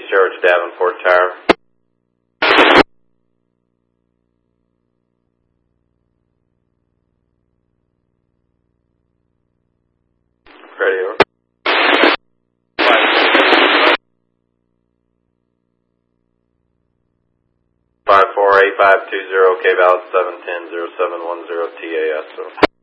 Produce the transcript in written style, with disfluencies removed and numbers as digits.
George Davenport Tower. Radio. 548520, K valid 7100710 TAS.